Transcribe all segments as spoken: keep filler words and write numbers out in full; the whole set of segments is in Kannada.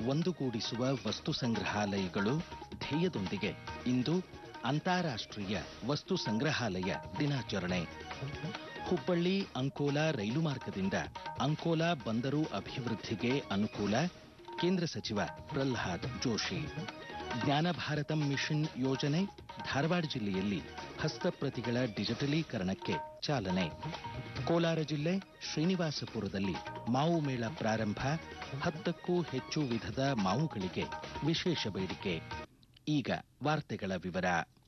ಒಂದುಗೂಡಿಸುವ ವಸ್ತು ಸಂಗ್ರಹಾಲಯಗಳು ಧ್ಯೇಯದೊಂದಿಗೆ ಇಂದು ಅಂತಾರಾಷ್ಟ್ರೀಯ ವಸ್ತು ಸಂಗ್ರಹಾಲಯ ದಿನಾಚರಣೆ. ಹುಬ್ಬಳ್ಳಿ ಅಂಕೋಲಾ ರೈಲು ಮಾರ್ಗದಿಂದ ಅಂಕೋಲಾ ಬಂದರು ಅಭಿವೃದ್ಧಿಗೆ ಅನುಕೂಲ. ಕೇಂದ್ರ ಸಚಿವ ಪ್ರಹ್ಲಾದ್ ಜೋಶಿ. ಜ್ಞಾನ ಭಾರತಂ ಮಿಷನ್ ಯೋಜನೆ ಧಾರವಾಡ ಜಿಲ್ಲೆಯಲ್ಲಿ ಹಸ್ತಪ್ರತಿಗಳ ಡಿಜಿಟಲೀಕರಣಕ್ಕೆ ಚಾಲನೆ. ಕೋಲಾರ ಜಿಲ್ಲೆ ಶ್ರೀನಿವಾಸಪುರದಲ್ಲಿ ಮಾವು ಮೇಳ ಪ್ರಾರಂಭ. ಹತ್ತಕ್ಕೂ ಹೆಚ್ಚು ವಿಧದ ಮಾವುಗಳಿಗೆ ವಿಶೇಷ ಬೇಡಿಕೆ. ಈಗ ವಾರ್ತೆಗಳ ವಿವರ.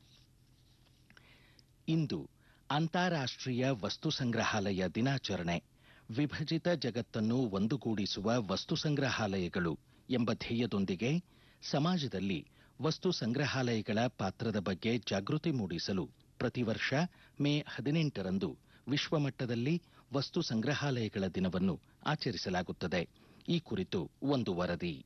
ಇಂದು ಅಂತಾರಾಷ್ಟ್ರೀಯ ವಸ್ತು ಸಂಗ್ರಹಾಲಯ ದಿನಾಚರಣೆ. ವಿಭಜಿತ ಜಗತ್ತನ್ನು ಒಂದುಗೂಡಿಸುವ ವಸ್ತು ಸಂಗ್ರಹಾಲಯಗಳು ಎಂಬ ಧ್ಯೇಯದೊಂದಿಗೆ ಸಮಾಜದಲ್ಲಿ ವಸ್ತು ಸಂಗ್ರಹಾಲಯಗಳ ಪಾತ್ರದ ಬಗ್ಗೆ ಜಾಗೃತಿ ಮೂಡಿಸಲು ಪ್ರತಿ ವರ್ಷ ಮೇ ಹದಿನೆಂಟರಂದು ವಿಶ್ವಮಟ್ಟದಲ್ಲಿ ವಸ್ತು ಸಂಗ್ರಹಾಲಯಗಳ ದಿನವನ್ನು ಆಚರಿಸಲಾಗುತ್ತದೆ. ಈ ಕುರಿತು ಒಂದು ವರದಿ.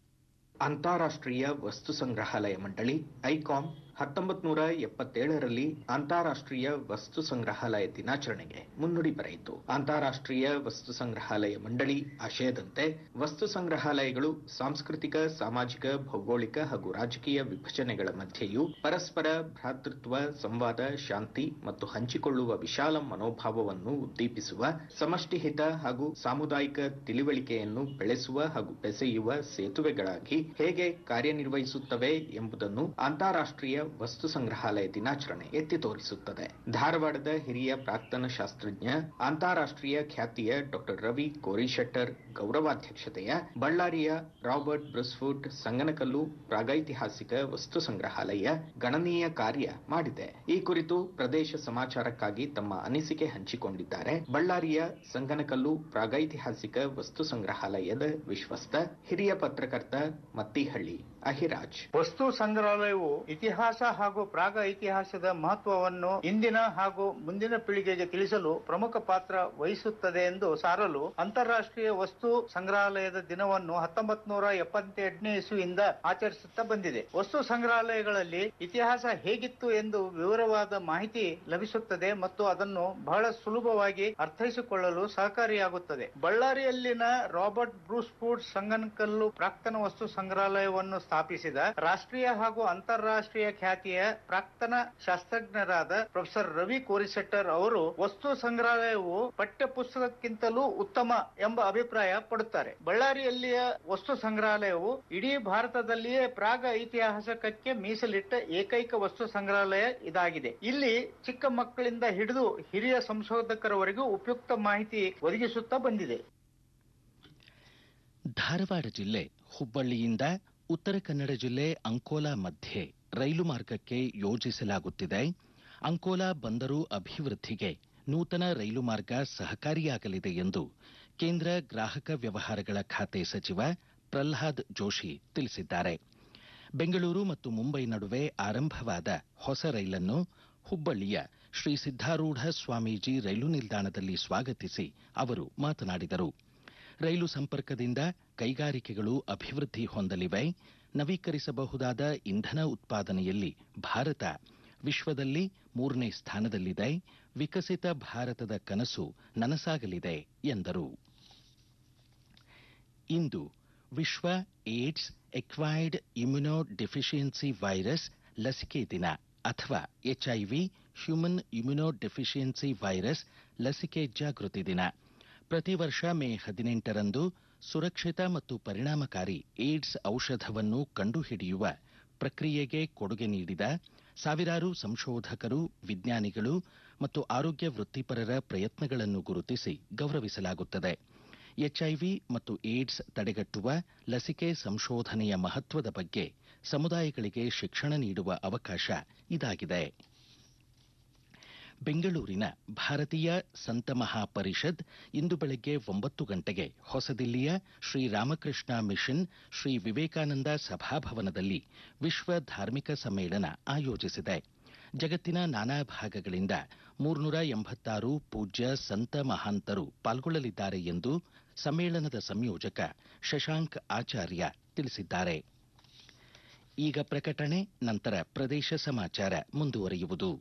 ಅಂತಾರಾಷ್ಟ್ರೀಯ ವಸ್ತು ಸಂಗ್ರಹಾಲಯ ಮಂಡಳಿ ಐಕಾಮ್ ಹತ್ತೊಂಬತ್ತು ನೂರ ಎಪ್ಪತ್ತೇಳರಲ್ಲಿ ಅಂತಾರಾಷ್ಟ್ರೀಯ ವಸ್ತು ಸಂಗ್ರಹಾಲಯ ದಿನಾಚರಣೆಗೆ ಮುನ್ನುಡಿ ಬರೆಯಿತು. ಅಂತಾರಾಷ್ಟ್ರೀಯ ವಸ್ತು ಸಂಗ್ರಹಾಲಯ ಮಂಡಳಿ ಆಶಯದಂತೆ ವಸ್ತು ಸಂಗ್ರಹಾಲಯಗಳು ಸಾಂಸ್ಕೃತಿಕ, ಸಾಮಾಜಿಕ, ಭೌಗೋಳಿಕ ಹಾಗೂ ರಾಜಕೀಯ ವಿಭಜನೆಗಳ ಮಧ್ಯೆಯೂ ಪರಸ್ಪರ ಭ್ರಾತೃತ್ವ, ಸಂವಾದ, ಶಾಂತಿ ಮತ್ತು ಹಂಚಿಕೊಳ್ಳುವ ವಿಶಾಲ ಮನೋಭಾವವನ್ನು ಉದ್ದೀಪಿಸುವ, ಸಮಷ್ಟಿ ಹಿತ ಹಾಗೂ ಸಾಮುದಾಯಿಕ ತಿಳಿವಳಿಕೆಯನ್ನು ಬೆಳೆಸುವ ಹಾಗೂ ಬೆಸೆಯುವ ಸೇತುವೆಗಳಾಗಿ ಹೇಗೆ ಕಾರ್ಯನಿರ್ವಹಿಸುತ್ತವೆ ಎಂಬುದನ್ನು ಅಂತಾರಾಷ್ಟ್ರೀಯ ವಸ್ತು ಸಂಗ್ರಹಾಲಯ ದಿನಾಚರಣೆ ಎತ್ತಿ ತೋರಿಸುತ್ತದೆ. ಧಾರವಾಡದ ಹಿರಿಯ ಪ್ರಾಕ್ತನ ಶಾಸ್ತ್ರಜ್ಞ, ಅಂತಾರಾಷ್ಟ್ರೀಯ ಖ್ಯಾತಿಯ ಡಾಕ್ಟರ್ ರವಿ ಕೋರಿಶೆಟ್ಟರ್ ಗೌರವಾಧ್ಯಕ್ಷತೆಯ ಬಳ್ಳಾರಿಯ ರಾಬರ್ಟ್ ಬ್ರೂಸ್ಫುಟ್ ಸಂಗನಕಲ್ಲು ಪ್ರಾಗೈತಿಹಾಸಿಕ ವಸ್ತು ಸಂಗ್ರಹಾಲಯ ಗಣನೀಯ ಕಾರ್ಯ ಮಾಡಿದೆ. ಈ ಕುರಿತು ಪ್ರದೇಶ ಸಮಾಚಾರಕ್ಕಾಗಿ ತಮ್ಮ ಅನಿಸಿಕೆ ಹಂಚಿಕೊಂಡಿದ್ದಾರೆ ಬಳ್ಳಾರಿಯ ಸಂಗನಕಲ್ಲು ಪ್ರಾಗೈತಿಹಾಸಿಕ ವಸ್ತು ಸಂಗ್ರಹಾಲಯದ ವಿಶ್ವಸ್ತ ಹಿರಿಯ ಪತ್ರಕರ್ತ ಮತ್ತಿಹಳ್ಳಿ ಅಹಿರಾಜ್. ವಸ್ತು ಸಂಗ್ರಹಾಲಯವು ಇತಿಹಾಸ ಹಾಗೂ ಪ್ರಾಗ ಇತಿಹಾಸದ ಮಹತ್ವವನ್ನು ಇಂದಿನ ಹಾಗೂ ಮುಂದಿನ ಪೀಳಿಗೆಗೆ ತಿಳಿಸಲು ಪ್ರಮುಖ ಪಾತ್ರ ವಹಿಸುತ್ತದೆ ಎಂದು ಸಾರಲು ಅಂತಾರಾಷ್ಟ್ರೀಯ ವಸ್ತು ಸಂಗ್ರಹಾಲಯದ ದಿನವನ್ನು ಹತ್ತೊಂಬತ್ತು ನೂರ ಎಪ್ಪತ್ತೆಂಟನೇ ಇಸುವಿಂದ ಆಚರಿಸುತ್ತಾ ಬಂದಿದೆ. ವಸ್ತು ಸಂಗ್ರಹಾಲಯಗಳಲ್ಲಿ ಇತಿಹಾಸ ಹೇಗಿತ್ತು ಎಂದು ವಿವರವಾದ ಮಾಹಿತಿ ಲಭಿಸುತ್ತದೆ ಮತ್ತು ಅದನ್ನು ಬಹಳ ಸುಲಭವಾಗಿ ಅರ್ಥೈಸಿಕೊಳ್ಳಲು ಸಹಕಾರಿಯಾಗುತ್ತದೆ. ಬಳ್ಳಾರಿಯಲ್ಲಿನ ರಾಬರ್ಟ್ ಬ್ರೂಸ್ಫುಟ್ ಸಂಗನಕಲ್ಲು ಪ್ರಾಕ್ತನ ವಸ್ತು ಸಂಗ್ರಹಾಲಯವನ್ನು ಸ್ಥಾಪಿಸಿದ ರಾಷ್ಟ್ರೀಯ ಹಾಗೂ ಅಂತಾರಾಷ್ಟ್ರೀಯ ಖ್ಯಾತಿಯ ಪ್ರಾಕ್ತನ ಶಾಸ್ತ್ರಜ್ಞರಾದ ಪ್ರೊಫೆಸರ್ ರವಿ ಕೋರಿಶೆಟ್ಟರ್ ಅವರು ವಸ್ತು ಸಂಗ್ರಹಾಲಯವು ಪಠ್ಯ ಪುಸ್ತಕಕ್ಕಿಂತಲೂ ಉತ್ತಮ ಎಂಬ ಅಭಿಪ್ರಾಯ ಪಡುತ್ತಾರೆ. ಬಳ್ಳಾರಿಯಲ್ಲಿಯ ವಸ್ತು ಸಂಗ್ರಹಾಲಯವು ಇಡೀ ಭಾರತದಲ್ಲಿಯೇ ಪ್ರಾಗ ಐತಿಹಾಸಿಕಕ್ಕೆ ಮೀಸಲಿಟ್ಟ ಏಕೈಕ ವಸ್ತು ಸಂಗ್ರಹಾಲಯ ಇದಾಗಿದೆ. ಇಲ್ಲಿ ಚಿಕ್ಕ ಮಕ್ಕಳಿಂದ ಹಿಡಿದು ಹಿರಿಯ ಸಂಶೋಧಕರವರೆಗೂ ಉಪಯುಕ್ತ ಮಾಹಿತಿ ಒದಗಿಸುತ್ತಾ ಬಂದಿದೆ. ಧಾರವಾಡ ಜಿಲ್ಲೆ ಹುಬ್ಬಳ್ಳಿಯಿಂದ ಉತ್ತರ ಕನ್ನಡ ಜಿಲ್ಲೆ ಅಂಕೋಲಾ ಮಧ್ಯೆ ರೈಲು ಮಾರ್ಗಕ್ಕೆ ಯೋಜಿಸಲಾಗುತ್ತಿದೆ. ಅಂಕೋಲಾ ಬಂದರು ಅಭಿವೃದ್ಧಿಗೆ ನೂತನ ರೈಲು ಮಾರ್ಗ ಸಹಕಾರಿಯಾಗಲಿದೆ ಎಂದು ಕೇಂದ್ರ ಗ್ರಾಹಕ ವ್ಯವಹಾರಗಳ ಖಾತೆ ಸಚಿವ ಪ್ರಹ್ಲಾದ್ ಜೋಶಿ ತಿಳಿಸಿದ್ದಾರೆ. ಬೆಂಗಳೂರು ಮತ್ತು ಮುಂಬೈ ನಡುವೆ ಆರಂಭವಾದ ಹೊಸ ರೈಲನ್ನು ಹುಬ್ಬಳ್ಳಿಯ ಶ್ರೀ ಸಿದ್ದಾರೂಢ ಸ್ವಾಮೀಜಿ ರೈಲು ನಿಲ್ದಾಣದಲ್ಲಿ ಸ್ವಾಗತಿಸಿ ಅವರು ಮಾತನಾಡಿದರು. ರೈಲು ಸಂಪರ್ಕದಿಂದ ಕೈಗಾರಿಕೆಗಳು ಅಭಿವೃದ್ಧಿ ಹೊಂದಲಿವೆ. ನವೀಕರಿಸಬಹುದಾದ ಇಂಧನ ಉತ್ಪಾದನೆಯಲ್ಲಿ ಭಾರತ ವಿಶ್ವದಲ್ಲಿ ಮೂರನೇ ಸ್ಥಾನದಲ್ಲಿದೆ. ವಿಕಸಿತ ಭಾರತದ ಕನಸು ನನಸಾಗಲಿದೆ ಎಂದರು. ಇಂದು ವಿಶ್ವ AIDS acquired immuno deficiency virus ಲಸಿಕೆ ದಿನ ಅಥವಾ HIV human immuno deficiency virus ಲಸಿಕೆ ಜಾಗೃತಿ ದಿನ. ಪ್ರತಿ ವರ್ಷ ಮೇ ಹದಿನೆಂಟರಂದು ಸುರಕ್ಷಿತ ಮತ್ತು ಪರಿಣಾಮಕಾರಿ ಏಡ್ಸ್ ಔಷಧವನ್ನು ಕಂಡುಹಿಡಿಯುವ ಪ್ರಕ್ರಿಯೆಗೆ ಕೊಡುಗೆ ನೀಡಿದ ಸಾವಿರಾರು ಸಂಶೋಧಕರು, ವಿಜ್ಞಾನಿಗಳು ಮತ್ತು ಆರೋಗ್ಯ ವೃತ್ತಿಪರರ ಪ್ರಯತ್ನಗಳನ್ನು ಗುರುತಿಸಿ ಗೌರವಿಸಲಾಗುತ್ತದೆ. ಎಚ್ಐವಿ ಮತ್ತು ಏಡ್ಸ್ ತಡೆಗಟ್ಟುವ ಲಸಿಕೆ ಸಂಶೋಧನೆಯ ಮಹತ್ವದ ಬಗ್ಗೆ ಸಮುದಾಯಗಳಿಗೆ ಶಿಕ್ಷಣ ನೀಡುವ ಅವಕಾಶ ಇದಾಗಿದೆ. ಬೆಂಗಳೂರಿನ ಭಾರತೀಯ ಸಂತ ಮಹಾಪರಿಷದ್ ಇಂದು ಬೆಳಗ್ಗೆ ಒಂಬತ್ತು ಗಂಟೆಗೆ ಹೊಸದಿಲ್ಲಿಯ ಶ್ರೀ ರಾಮಕೃಷ್ಣ ಮಿಷನ್ ಶ್ರೀ ವಿವೇಕಾನಂದ ಸಭಾಭವನದಲ್ಲಿ ವಿಶ್ವ ಧಾರ್ಮಿಕ ಸಮ್ಮೇಳನ ಆಯೋಜಿಸಿದೆ. ಜಗತ್ತಿನ ನಾನಾ ಭಾಗಗಳಿಂದ ಮೂರ್ನೂರ ಎಂಬತ್ತಾರು ಪೂಜ್ಯ ಸಂತ ಮಹಾಂತರು ಪಾಲ್ಗೊಳ್ಳಲಿದ್ದಾರೆ ಎಂದು ಸಮ್ಮೇಳನದ ಸಂಯೋಜಕ ಶಶಾಂಕ್ ಆಚಾರ್ಯ ತಿಳಿಸಿದ್ದಾರೆ. ಈಗ ಪ್ರಕಟಣೆ, ನಂತರ ಪ್ರದೇಶ ಸಮಾಚಾರ ಮುಂದುವರಿಯುವುದು.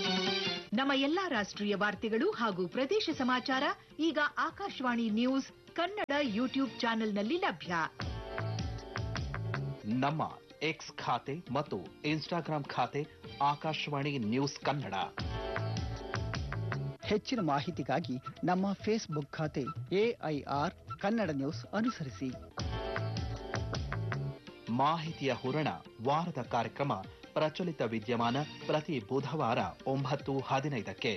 ನಮ್ಮ ಎಲ್ಲಾ ರಾಷ್ಟ್ರೀಯ ವಾರ್ತೆಗಳು ಹಾಗೂ ಪ್ರದೇಶ ಸಮಾಚಾರ ಈಗ ಆಕಾಶವಾಣಿ ನ್ಯೂಸ್ ಕನ್ನಡ ಯೂಟ್ಯೂಬ್ ಚಾನೆಲ್ನಲ್ಲಿ ಲಭ್ಯ. ನಮ್ಮ ಎಕ್ಸ್ ಖಾತೆ ಮತ್ತು ಇನ್ಸ್ಟಾಗ್ರಾಂ ಖಾತೆ ಆಕಾಶವಾಣಿ ನ್ಯೂಸ್ ಕನ್ನಡ. ಹೆಚ್ಚಿನ ಮಾಹಿತಿಗಾಗಿ ನಮ್ಮ ಫೇಸ್ಬುಕ್ ಖಾತೆ ಎಐಆರ್ ಕನ್ನಡ ನ್ಯೂಸ್ ಅನುಸರಿಸಿ. ಮಾಹಿತಿಯ ಹೂರಣ ವಾರದ ಕಾರ್ಯಕ್ರಮ ಪ್ರಚಲಿತ ವಿದ್ಯಮಾನ ಪ್ರತಿ ಬುಧವಾರ ಒಂಬತ್ತು ಹದಿನೈದಕ್ಕೆ.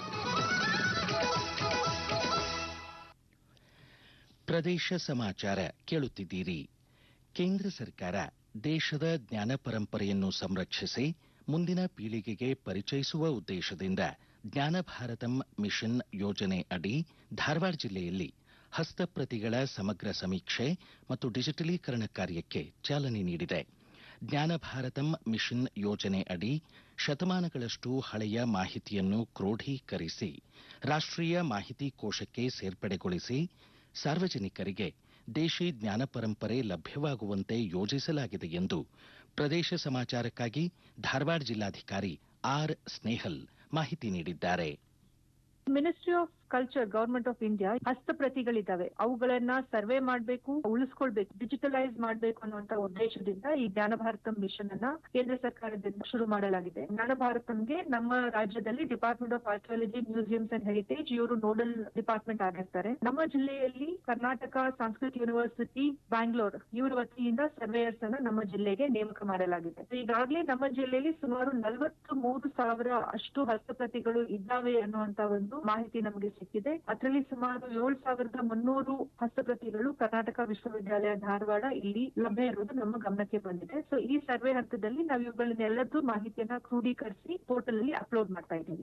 ಪ್ರದೇಶ ಸಮಾಚಾರ ಕೇಳುತ್ತಿದ್ದೀರಿ. ಕೇಂದ್ರ ಸರ್ಕಾರ ದೇಶದ ಜ್ಞಾನ ಪರಂಪರೆಯನ್ನು ಸಂರಕ್ಷಿಸಿ ಮುಂದಿನ ಪೀಳಿಗೆಗೆ ಪರಿಚಯಿಸುವ ಉದ್ದೇಶದಿಂದ ಜ್ಞಾನ ಭಾರತಂ ಮಿಷನ್ ಯೋಜನೆ ಅಡಿ ಧಾರವಾಡ ಜಿಲ್ಲೆಯಲ್ಲಿ ಹಸ್ತಪ್ರತಿಗಳ ಸಮಗ್ರ ಸಮೀಕ್ಷೆ ಮತ್ತು ಡಿಜಿಟಲೀಕರಣ ಕಾರ್ಯಕ್ಕೆ ಚಾಲನೆ ನೀಡಿದೆ. ಜ್ಞಾನ ಭಾರತಂ ಮಿಷನ್ ಯೋಜನೆ ಅಡಿ ಶತಮಾನಗಳಷ್ಟು ಹಳೆಯ ಮಾಹಿತಿಯನ್ನು ಕ್ರೋಢೀಕರಿಸಿ ರಾಷ್ಟ್ರೀಯ ಮಾಹಿತಿ ಕೋಶಕ್ಕೆ ಸೇರ್ಪಡೆಗೊಳಿಸಿ ಸಾರ್ವಜನಿಕರಿಗೆ ದೇಶಿ ಜ್ಞಾನ ಪರಂಪರೆ ಲಭ್ಯವಾಗುವಂತೆ ಯೋಜಿಸಲಾಗಿದೆ ಎಂದು ಪ್ರದೇಶ ಸಮಾಚಾರಕ್ಕಾಗಿ ಧಾರವಾಡ ಜಿಲ್ಲಾಧಿಕಾರಿ ಆರ್ ಸ್ನೇಹಲ್ ಮಾಹಿತಿ ನೀಡಿದ್ದಾರೆ. Ministry of culture government of India ಹಸ್ತಪ್ರತಿಗಳಿದ್ದಾವೆ, ಅವುಗಳನ್ನ ಸರ್ವೆ ಮಾಡಬೇಕು, ಉಳಿಸ್ಕೊಳ್ಬೇಕು, ಡಿಜಿಟಲೈಸ್ ಮಾಡಬೇಕು ಅನ್ನುವಂತ ಉದ್ದೇಶದಿಂದ ಈ ಜ್ಞಾನ ಭಾರತಂ ಮಿಷನ್ ಅನ್ನ ಕೇಂದ್ರ ಸರ್ಕಾರದಿಂದ ಶುರು ಮಾಡಲಾಗಿದೆ. ಜ್ಞಾನ ಭಾರತಂಗೆ ನಮ್ಮ ರಾಜ್ಯದಲ್ಲಿ department of archaeology, museums and heritage ಇವರು ನೋಡಲ್ ಡಿಪಾರ್ಟ್ಮೆಂಟ್ ಆಗಿರ್ತಾರೆ. ನಮ್ಮ ಜಿಲ್ಲೆಯಲ್ಲಿ ಕರ್ನಾಟಕ ಸಂಸ್ಕೃತ್ ಯೂನಿವರ್ಸಿಟಿ ಬ್ಯಾಂಗ್ಳೂರ್ ಇವರ ವತಿಯಿಂದ ಸರ್ವೇಯರ್ಸ್ ಅನ್ನ ನಮ್ಮ ಜಿಲ್ಲೆಗೆ ನೇಮಕ ಮಾಡಲಾಗಿದೆ. ಈಗಾಗಲೇ ನಮ್ಮ ಜಿಲ್ಲೆಯಲ್ಲಿ ಸುಮಾರು ನಲವತ್ತು ಮೂರು ಸಾವಿರ ಅಷ್ಟು ಹಸ್ತಪ್ರತಿಗಳು ಇದ್ದಾವೆ ಅನ್ನುವಂತ ಒಂದು ಮಾಹಿತಿ ನಮಗೆ ಸಿಕ್ಕಿದೆ. ಅದರಲ್ಲಿ ಸುಮಾರು ಏಳು ಸಾವಿರದ ಮುನ್ನೂರು ಹಸ್ತಪ್ರತಿಗಳು ಕರ್ನಾಟಕ ವಿಶ್ವವಿದ್ಯಾಲಯ ಧಾರವಾಡ ಇಲ್ಲಿ ಲಭ್ಯ ಇರುವುದು ನಮ್ಮ ಗಮನಕ್ಕೆ ಬಂದಿದೆ. ಸೊ ಈ ಸರ್ವೆ ಹಂತದಲ್ಲಿ ನಾವು ಇವುಗಳನ್ನೆಲ್ಲದೂ ಮಾಹಿತಿಯನ್ನ ಕ್ರೋಢೀಕರಿಸಿ ಪೋರ್ಟಲ್ ಅಲ್ಲಿ ಅಪ್ಲೋಡ್ ಮಾಡ್ತಾ ಇದ್ದೀವಿ.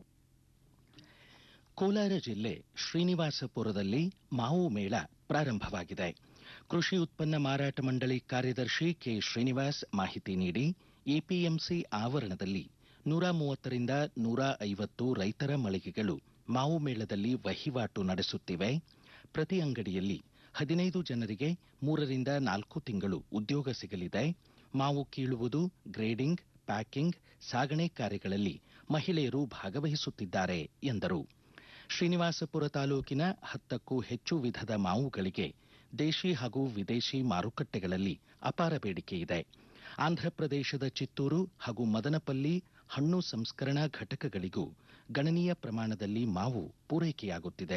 ಕೋಲಾರ ಜಿಲ್ಲೆ ಶ್ರೀನಿವಾಸಪುರದಲ್ಲಿ ಮಾವು ಮೇಳ ಪ್ರಾರಂಭವಾಗಿದೆ. ಕೃಷಿ ಉತ್ಪನ್ನ ಮಾರಾಟ ಮಂಡಳಿ ಕಾರ್ಯದರ್ಶಿ ಕೆ ಶ್ರೀನಿವಾಸ್ ಮಾಹಿತಿ ನೀಡಿ ಎಪಿಎಂಸಿ ಆವರಣದಲ್ಲಿ ನೂರ ಮೂವತ್ತರಿಂದ ನೂರ ಐವತ್ತು ರೈತರ ಮಳಿಗೆಗಳು ಮಾವು ಮೇಳದಲ್ಲಿ ವಹಿವಾಟು ನಡೆಸುತ್ತಿವೆ. ಪ್ರತಿ ಅಂಗಡಿಯಲ್ಲಿ ಹದಿನೈದು ಜನರಿಗೆ ಮೂರರಿಂದ ನಾಲ್ಕು ತಿಂಗಳು ಉದ್ಯೋಗ ಸಿಗಲಿದೆ. ಮಾವು ಕೀಳುವುದು, ಗ್ರೇಡಿಂಗ್, ಪ್ಯಾಕಿಂಗ್, ಸಾಗಣೆ ಕಾರ್ಯಗಳಲ್ಲಿ ಮಹಿಳೆಯರು ಭಾಗವಹಿಸುತ್ತಿದ್ದಾರೆ ಎಂದರು. ಶ್ರೀನಿವಾಸಪುರ ತಾಲೂಕಿನ ಹತ್ತಕ್ಕೂ ಹೆಚ್ಚು ವಿಧದ ಮಾವುಗಳಿಗೆ ದೇಶಿ ಹಾಗೂ ವಿದೇಶಿ ಮಾರುಕಟ್ಟೆಗಳಲ್ಲಿ ಅಪಾರ ಬೇಡಿಕೆ ಇದೆ. ಆಂಧ್ರಪ್ರದೇಶದ ಚಿತ್ತೂರು ಹಾಗೂ ಮದನಪಲ್ಲಿ ಹಣ್ಣು ಸಂಸ್ಕರಣಾ ಘಟಕಗಳಿಗೂ ಗಣನೀಯ ಪ್ರಮಾಣದಲ್ಲಿ ಮಾವು ಪೂರೈಕೆಯಾಗುತ್ತಿದೆ.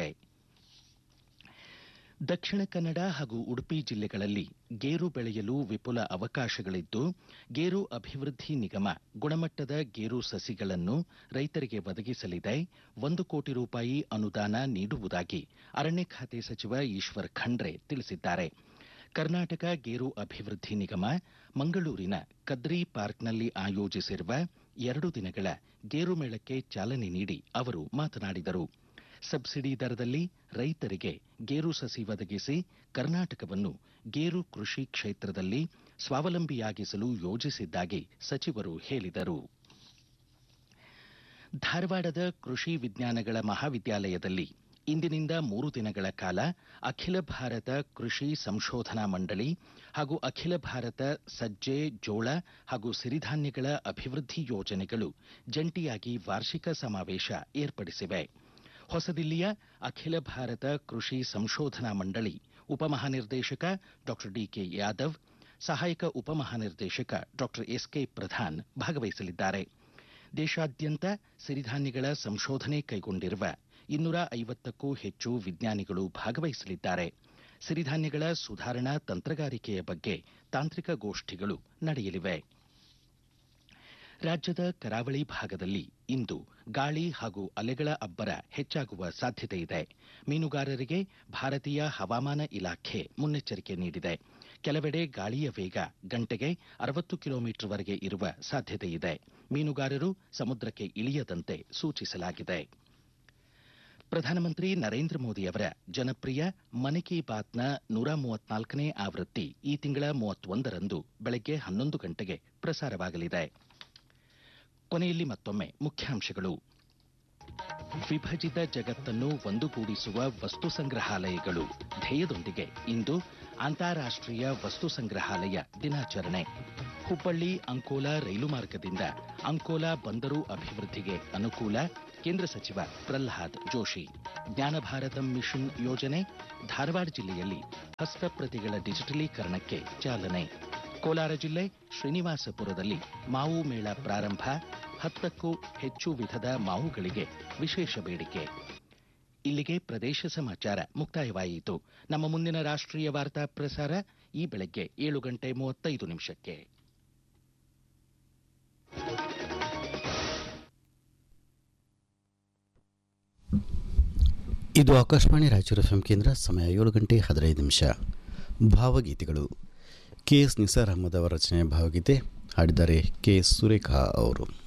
ದಕ್ಷಿಣ ಕನ್ನಡ ಹಾಗೂ ಉಡುಪಿ ಜಿಲ್ಲೆಗಳಲ್ಲಿ ಗೇರು ಬೆಳೆಯಲು ವಿಪುಲ ಅವಕಾಶಗಳಿದ್ದು, ಗೇರು ಅಭಿವೃದ್ಧಿ ನಿಗಮ ಗುಣಮಟ್ಟದ ಗೇರು ಸಸಿಗಳನ್ನು ರೈತರಿಗೆ ಒದಗಿಸಲಿದೆ. ಒಂದು ಕೋಟಿ ರೂಪಾಯಿ ಅನುದಾನ ನೀಡುವುದಾಗಿ ಅರಣ್ಯ ಖಾತೆ ಸಚಿವ ಈಶ್ವರ್ ಖಂಡ್ರೆ ತಿಳಿಸಿದ್ದಾರೆ. ಕರ್ನಾಟಕ ಗೇರು ಅಭಿವೃದ್ಧಿ ನಿಗಮ ಮಂಗಳೂರಿನ ಕದ್ರಿ ಪಾರ್ಕ್ನಲ್ಲಿ ಆಯೋಜಿಸಿರುವ ಎರಡು ದಿನಗಳ ಗೇರು ಮೇಳಕ್ಕೆ ಚಾಲನೆ ನೀಡಿ ಅವರು ಮಾತನಾಡಿದರು. ಸಬ್ಸಿಡಿ ದರದಲ್ಲಿ ರೈತರಿಗೆ ಗೇರು ಸಸಿ ಒದಗಿಸಿ ಕರ್ನಾಟಕವನ್ನು ಗೇರು ಕೃಷಿ ಕ್ಷೇತ್ರದಲ್ಲಿ ಸ್ವಾವಲಂಬಿಯಾಗಿಸಲು ಯೋಜಿಸಿದ್ದಾಗಿ ಸಚಿವರು ಹೇಳಿದರು. ಧಾರವಾಡದ ಕೃಷಿ ವಿಜ್ಞಾನಗಳ ಮಹಾವಿದ್ಯಾಲಯದಲ್ಲಿ ಇಂದಿನಿಂದ ಮೂರು ದಿನಗಳ ಕಾಲ ಅಖಿಲ ಭಾರತ ಕೃಷಿ ಸಂಶೋಧನಾ ಮಂಡಳಿ ಹಾಗೂ ಅಖಿಲ ಭಾರತ ಸಜ್ಜೆ, ಜೋಳ ಹಾಗೂ ಸಿರಿಧಾನ್ಯಗಳ ಅಭಿವೃದ್ಧಿ ಯೋಜನೆಗಳು ಜಂಟಿಯಾಗಿ ವಾರ್ಷಿಕ ಸಮಾವೇಶ ಏರ್ಪಡಿಸಿವೆ. ಹೊಸದಿಲ್ಲಿಯ ಅಖಿಲ ಭಾರತ ಕೃಷಿ ಸಂಶೋಧನಾ ಮಂಡಳಿ ಉಪಮಹಾನಿರ್ದೇಶಕ ಡಾಕ್ಟರ್ ಡಿಕೆ ಯಾದವ್, ಸಹಾಯಕ ಉಪಮಹಾನಿರ್ದೇಶಕ ಡಾಕ್ಟರ್ ಎಸ್ಕೆ ಪ್ರಧಾನ್ ಭಾಗವಹಿಸಲಿದ್ದಾರೆ. ದೇಶಾದ್ಯಂತ ಸಿರಿಧಾನ್ಯಗಳ ಸಂಶೋಧನೆ ಕೈಗೊಂಡಿರುವ ಇನ್ನೂರ ಐವತ್ತಕ್ಕೂ ಹೆಚ್ಚು ವಿಜ್ಞಾನಿಗಳು ಭಾಗವಹಿಸಲಿದ್ದಾರೆ. ಸಿರಿಧಾನ್ಯಗಳ ಸುಧಾರಣಾ ತಂತ್ರಗಾರಿಕೆಯ ಬಗ್ಗೆ ತಾಂತ್ರಿಕ ಗೋಷ್ಠಿಗಳು ನಡೆಯಲಿವೆ. ರಾಜ್ಯದ ಕರಾವಳಿ ಭಾಗದಲ್ಲಿ ಇಂದು ಗಾಳಿ ಹಾಗೂ ಅಲೆಗಳ ಅಬ್ಬರ ಹೆಚ್ಚಾಗುವ ಸಾಧ್ಯತೆ ಇದೆ. ಮೀನುಗಾರರಿಗೆ ಭಾರತೀಯ ಹವಾಮಾನ ಇಲಾಖೆ ಮುನ್ನೆಚ್ಚರಿಕೆ ನೀಡಿದೆ. ಕೆಲವೆಡೆ ಗಾಳಿಯ ವೇಗ ಗಂಟೆಗೆ ಅರವತ್ತು ಕಿಲೋಮೀಟರ್ವರೆಗೆ ಇರುವ ಸಾಧ್ಯತೆ ಇದೆ. ಮೀನುಗಾರರು ಸಮುದ್ರಕ್ಕೆ ಇಳಿಯದಂತೆ ಸೂಚಿಸಲಾಗಿದೆ. ಪ್ರಧಾನಮಂತ್ರಿ ನರೇಂದ್ರ ಮೋದಿ ಅವರ ಜನಪ್ರಿಯ ಮನ್ ಕಿ ಬಾತ್ನ ನೂರ ಮೂವತ್ನಾಲ್ಕನೇ ಆವೃತ್ತಿ ಈ ತಿಂಗಳ ಮೂವತ್ತೊಂದರಂದು ಬೆಳಗ್ಗೆ ಹನ್ನೊಂದು ಗಂಟೆಗೆ ಪ್ರಸಾರವಾಗಲಿದೆ. ಕೊನೆಯಲ್ಲಿ ಮತ್ತೊಮ್ಮೆ ಮುಖ್ಯಾಂಶಗಳು. ವಿಭಜಿತ ಜಗತ್ತನ್ನು ಒಂದುಗೂಡಿಸುವ ವಸ್ತು ಸಂಗ್ರಹಾಲಯಗಳು ಧ್ಯೇಯದೊಂದಿಗೆ ಇಂದು ಅಂತಾರಾಷ್ಟ್ರೀಯ ವಸ್ತು ಸಂಗ್ರಹಾಲಯ ದಿನಾಚರಣೆ. ಹುಬ್ಬಳ್ಳಿ ಅಂಕೋಲಾ ರೈಲು ಮಾರ್ಗದಿಂದ ಅಂಕೋಲಾ ಬಂದರು ಅಭಿವೃದ್ಧಿಗೆ ಅನುಕೂಲ. ಕೇಂದ್ರ ಸಚಿವ ಪ್ರಹ್ಲಾದ್ ಜೋಶಿ. ಜ್ಞಾನ ಭಾರತ ಮಿಷನ್ ಯೋಜನೆ ಧಾರವಾಡ ಜಿಲ್ಲೆಯಲ್ಲಿ ಹಸ್ತಪ್ರತಿಗಳ ಡಿಜಿಟಲೀಕರಣಕ್ಕೆ ಚಾಲನೆ. ಕೋಲಾರ ಜಿಲ್ಲೆ ಶ್ರೀನಿವಾಸಪುರದಲ್ಲಿ ಮಾವು ಮೇಳ ಪ್ರಾರಂಭ. ಹತ್ತಕ್ಕೂ ಹೆಚ್ಚು ವಿಧದ ಮಾವುಗಳಿಗೆ ವಿಶೇಷ ಬೇಡಿಕೆ. ಇಲ್ಲಿಗೆ ಪ್ರದೇಶ ಸಮಾಚಾರ ಮುಕ್ತಾಯವಾಯಿತು. ನಮ್ಮ ಮುಂದಿನ ರಾಷ್ಟ್ರೀಯ ವಾರ್ತಾ ಪ್ರಸಾರ ಈ ಬೆಳಗ್ಗೆ ಏಳು ಗಂಟೆ ಮೂವತ್ತೈದು ನಿಮಿಷಕ್ಕೆ. ಇದು ಆಕಾಶವಾಣಿ ರಾಯಚೂರು ಎಫ್ ಎಂ ಕೇಂದ್ರ. ಸಮಯ ಏಳು ಗಂಟೆ ಹದಿನೈದು ನಿಮಿಷ. ಭಾವಗೀತೆಗಳು. ಕೆ ಎಸ್ ನಿಸಾರ್ ಅಹಮದ್ ಅವರ ರಚನೆಯ ಭಾವಗೀತೆ ಹಾಡಿದ್ದಾರೆ ಕೆ ಎಸ್ ಸುರೇಖಾ ಅವರು.